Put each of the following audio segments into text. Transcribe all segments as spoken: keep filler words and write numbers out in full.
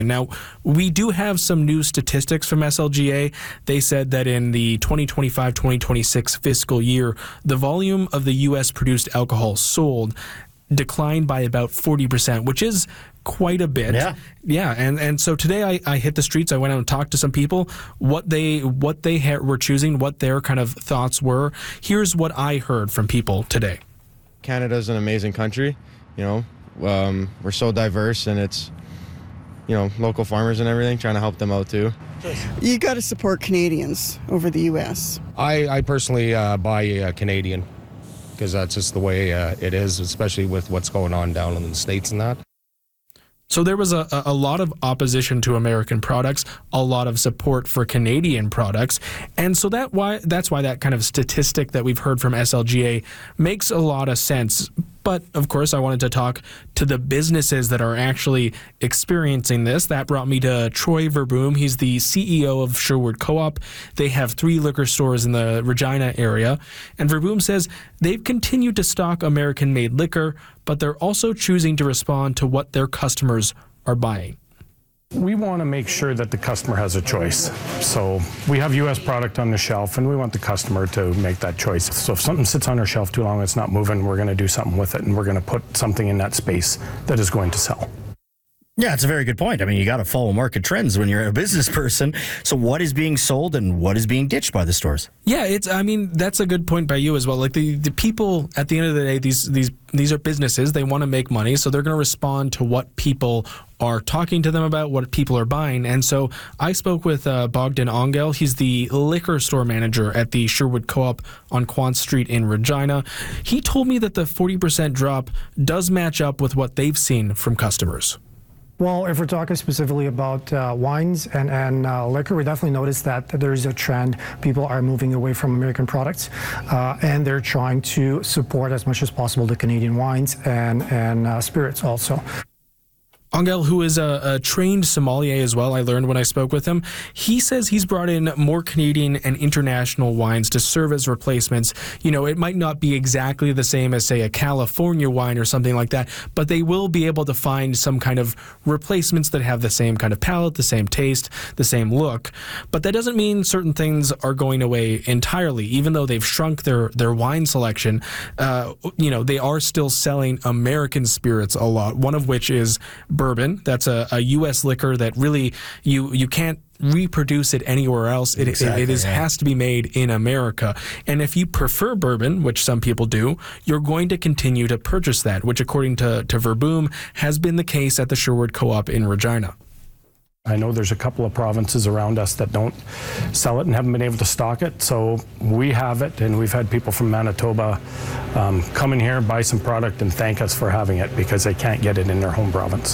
Now, we do have some new statistics from S L G A. They said that in the twenty twenty-five twenty twenty-six fiscal year, the volume of the U S-produced alcohol sold declined by about forty percent, which is quite a bit. Yeah. Yeah, and, and so today I, I hit the streets. I went out and talked to some people, what they what they ha- were choosing, what their kind of thoughts were. Here's what I heard from people today. Canada's an amazing country. You know, um, we're so diverse, and it's, you know, local farmers and everything, trying to help them out too. You got to support Canadians over the U S. I, I personally uh, buy uh, Canadian because that's just the way uh, it is, especially with what's going on down in the States and that. So there was a, a lot of opposition to American products, a lot of support for Canadian products, and so that why that's why that kind of statistic that we've heard from S L G A makes a lot of sense. But of course, I wanted to talk to the businesses that are actually experiencing this. That brought me to Troy Verboom. He's the C E O of Sherwood Co-op. They have three liquor stores in the Regina area, and Verboom says they've continued to stock American-made liquor, but they're also choosing to respond to what their customers are buying. We want to make sure that the customer has a choice. So we have U S product on the shelf, and we want the customer to make that choice. So if something sits on our shelf too long, it's not moving, we're going to do something with it, and we're going to put something in that space that is going to sell. Yeah, it's a very good point. I mean, you got to follow market trends when you're a business person. So what is being sold and what is being ditched by the stores? Yeah, it's. I mean, that's a good point by you as well. Like the, the people at the end of the day, these these these are businesses. They want to make money, so they're going to respond to what people are talking to them about, what people are buying. And so I spoke with uh, Bogdan Angel. He's the liquor store manager at the Sherwood Co-op on Quant Street in Regina. He told me that the forty percent drop does match up with what they've seen from customers. Well, if we're talking specifically about uh, wines and, and uh, liquor, we definitely noticed that there's a trend. People are moving away from American products, uh, and they're trying to support as much as possible the Canadian wines and, and uh, spirits also. Angel, who is a, a trained sommelier as well, I learned when I spoke with him, he says he's brought in more Canadian and international wines to serve as replacements. You know, it might not be exactly the same as, say, a California wine or something like that, but they will be able to find some kind of replacements that have the same kind of palate, the same taste, the same look. But that doesn't mean certain things are going away entirely. Even though they've shrunk their, their wine selection, uh, you know, they are still selling American spirits a lot, one of which is bourbon. That's a, a U S liquor that really you you can't reproduce it anywhere else. It, Exactly, it, it is, yeah. has to be made in America. And if you prefer bourbon, which some people do, you're going to continue to purchase that, which according to, to Verboom has been the case at the Sherwood Co-op in Regina. I know there's a couple of provinces around us that don't sell it and haven't been able to stock it, so we have it, and we've had people from Manitoba um, come in here, buy some product, and thank us for having it because they can't get it in their home province.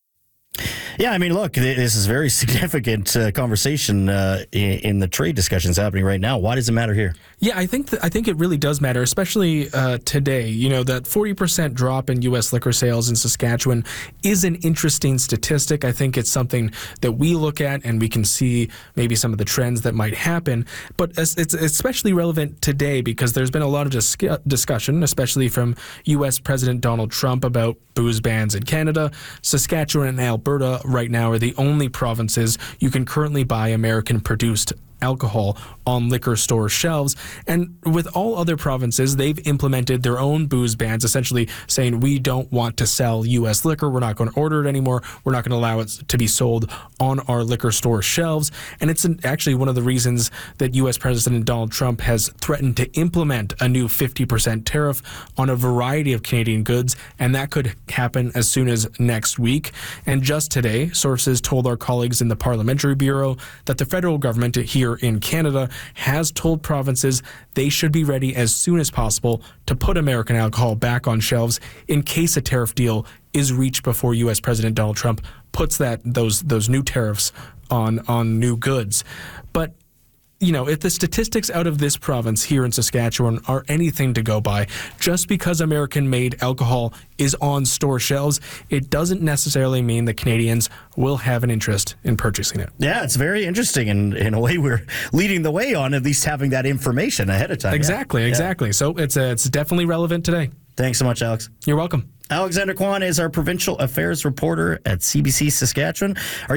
Yeah, I mean, look, this is very significant uh, conversation uh, in, in the trade discussions happening right now. Why does it matter here? Yeah, I think th- I think it really does matter, especially uh, today. You know, that forty percent drop in U S liquor sales in Saskatchewan is an interesting statistic. I think it's something that we look at and we can see maybe some of the trends that might happen. But it's especially relevant today because there's been a lot of dis- discussion, especially from U S President Donald Trump, about booze bans in Canada. Saskatchewan and Alberta right now are the only provinces you can currently buy American-produced alcohol on liquor store shelves. And with all other provinces, they've implemented their own booze bans, essentially saying we don't want to sell U S liquor. We're not going to order it anymore. We're not going to allow it to be sold on our liquor store shelves. And it's an, actually one of the reasons that U S President Donald Trump has threatened to implement a new fifty percent tariff on a variety of Canadian goods. And that could happen as soon as next week. And just today, sources told our colleagues in the Parliamentary Bureau that the federal government here in Canada has told provinces they should be ready as soon as possible to put American alcohol back on shelves in case a tariff deal is reached before U S President Donald Trump puts that those those new tariffs on on new goods. But you know, if the statistics out of this province here in Saskatchewan are anything to go by, just because American-made alcohol is on store shelves, it doesn't necessarily mean that Canadians will have an interest in purchasing it. Yeah, it's very interesting, and in a way we're leading the way on at least having that information ahead of time. Exactly, yeah. exactly. Yeah. So it's uh, it's definitely relevant today. Thanks so much, Alex. You're welcome. Alexander Kwan is our provincial affairs reporter at C B C Saskatchewan. Are